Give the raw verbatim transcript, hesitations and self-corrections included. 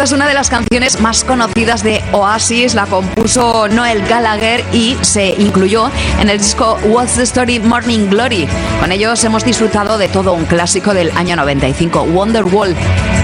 Esta es una de las canciones más conocidas de Oasis, la compuso Noel Gallagher y se incluyó en el disco What's the Story Morning Glory. Con ellos hemos disfrutado de todo un clásico del año noventa y cinco, Wonderwall.